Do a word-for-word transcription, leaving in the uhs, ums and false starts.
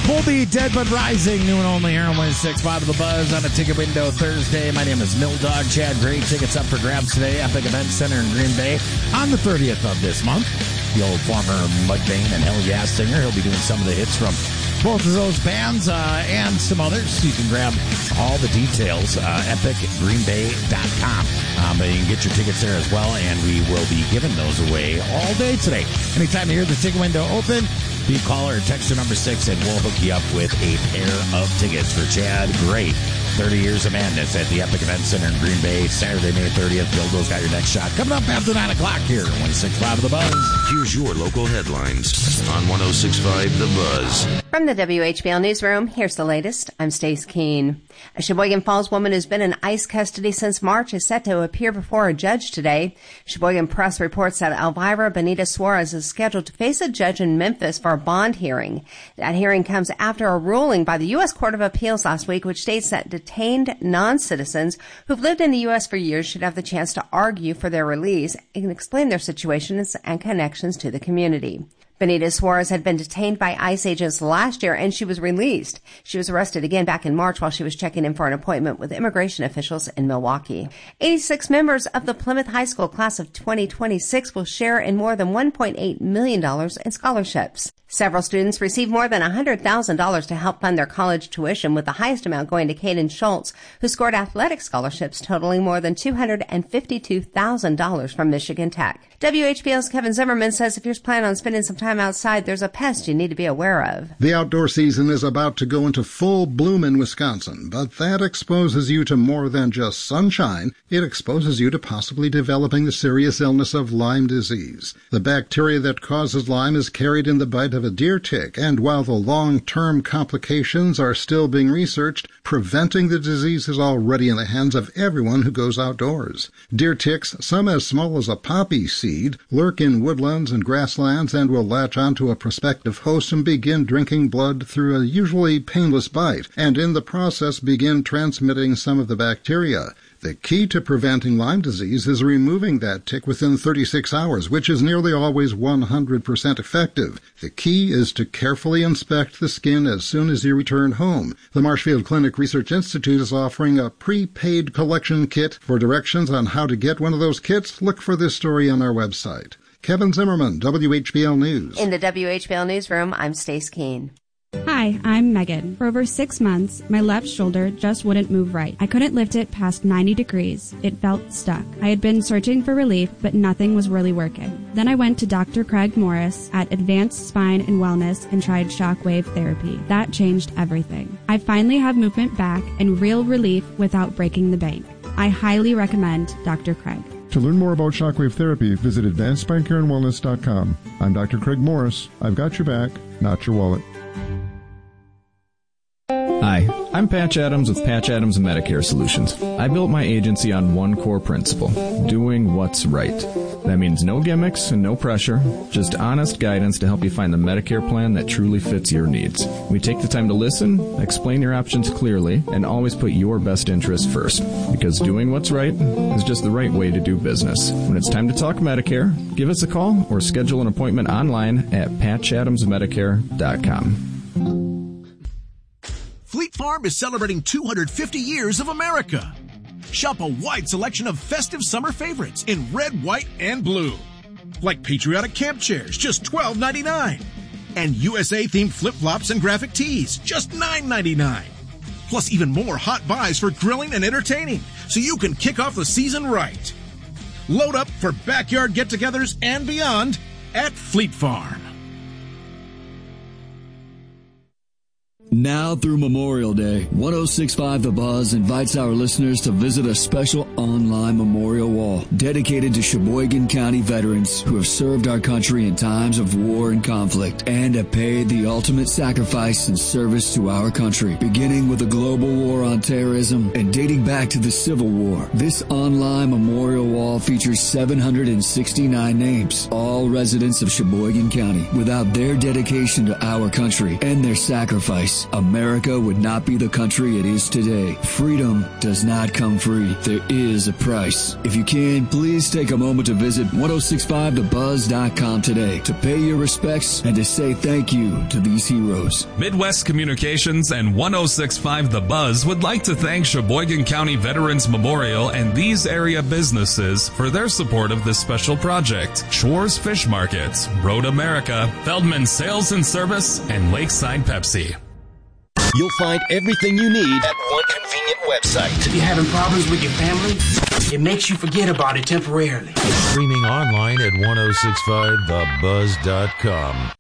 Colby, Dead But Rising, new and only here on one six five of the Buzz on a ticket window Thursday. My name is Mill Dog Chad Gray. Tickets up for grabs today. Epic Event Center in Green Bay on the thirtieth of this month. The old former Mudvayne and Hell Yeah singer. He'll be doing some of the hits from both of those bands uh, and some others. You can grab all the details, uh, epic green bay dot com. Um, but you can get your tickets there as well, and we will be giving those away all day today. Anytime you hear the ticket window open, you call or text number six, and we'll hook you up with a pair of tickets for Chad Gray. thirty Years of Madness at the Epic Event Center in Green Bay, Saturday, May thirtieth. Dildo's got your next shot coming up after nine o'clock here on one six five of The Buzz. Here's your local headlines on one oh six point five The Buzz. From the W H B L Newsroom, here's the latest. I'm Stace Keene. A Sheboygan Falls woman who's been in ICE custody since March is set to appear before a judge today. Sheboygan Press reports that Elvira Benita Suarez is scheduled to face a judge in Memphis for a bond hearing. That hearing comes after a ruling by the U S Court of Appeals last week, which states that detained non-citizens who've lived in the U S for years should have the chance to argue for their release and explain their situations and connections to the community. Benita Suarez had been detained by ICE agents last year, and she was released. She was arrested again back in March while she was checking in for an appointment with immigration officials in Milwaukee. eighty-six members of the Plymouth High School class of twenty twenty-six will share in more than one point eight million dollars in scholarships. Several students received more than one hundred thousand dollars to help fund their college tuition, with the highest amount going to Caden Schultz, who scored athletic scholarships totaling more than two hundred fifty-two thousand dollars from Michigan Tech. W H B L's Kevin Zimmerman says if you're planning on spending some time outside, there's a pest you need to be aware of. The outdoor season is about to go into full bloom in Wisconsin, but that exposes you to more than just sunshine. It exposes you to possibly developing the serious illness of Lyme disease. The bacteria that causes Lyme is carried in the bite of a deer tick, and while the long-term complications are still being researched, preventing the disease is already in the hands of everyone who goes outdoors. Deer ticks, some as small as a poppy seed, lurk in woodlands and grasslands and will latch onto a prospective host and begin drinking blood through a usually painless bite, and in the process begin transmitting some of the bacteria. The key to preventing Lyme disease is removing that tick within thirty-six hours, which is nearly always one hundred percent effective. The key is to carefully inspect the skin as soon as you return home. The Marshfield Clinic Research Institute is offering a prepaid collection kit. For directions on how to get one of those kits, look for this story on our website. Kevin Zimmerman, W H B L News. In the W H B L Newsroom, I'm Stace Keene. Hi, I'm Megan. For over six months, my left shoulder just wouldn't move right. I couldn't lift it past ninety degrees. It felt stuck. I had been searching for relief, but nothing was really working. Then I went to Doctor Craig Morris at Advanced Spine and Wellness and tried shockwave therapy. That changed everything. I finally have movement back and real relief without breaking the bank. I highly recommend Doctor Craig. To learn more about shockwave therapy, visit advanced spine care and wellness dot com. I'm Doctor Craig Morris. I've got your back, not your wallet. Hi, I'm Patch Adams with Patch Adams Medicare Solutions. I built my agency on one core principle, doing what's right. That means no gimmicks and no pressure, just honest guidance to help you find the Medicare plan that truly fits your needs. We take the time to listen, explain your options clearly, and always put your best interest first. Because doing what's right is just the right way to do business. When it's time to talk Medicare, give us a call or schedule an appointment online at patch adams medicare dot com. Fleet Farm is celebrating two hundred fifty years of America. Shop a wide selection of festive summer favorites in red, white, and blue. Like patriotic camp chairs, just twelve ninety-nine. And U S A-themed flip-flops and graphic tees, just nine ninety-nine. Plus even more hot buys for grilling and entertaining, so you can kick off the season right. Load up for backyard get-togethers and beyond at Fleet Farm. Now through Memorial Day, one oh six point five The Buzz invites our listeners to visit a special online memorial wall dedicated to Sheboygan County veterans who have served our country in times of war and conflict and have paid the ultimate sacrifice in service to our country. Beginning with the global war on terrorism and dating back to the Civil War, this online memorial wall features seven hundred sixty-nine names, all residents of Sheboygan County. Without their dedication to our country and their sacrifice, America would not be the country it is today. Freedom does not come free. There is a price. If you can't can, please take a moment to visit ten sixty-five the buzz dot com today to pay your respects and to say thank you to these heroes. Midwest Communications and ten sixty-five The Buzz would like to thank Sheboygan County Veterans Memorial and these area businesses for their support of this special project. Schwartz Fish Market, Road America, Feldman Sales and Service, and Lakeside Pepsi. You'll find everything you need at one convenient website. If you're having problems with your family, it makes you forget about it temporarily. Streaming online at ten sixty-five the buzz dot com.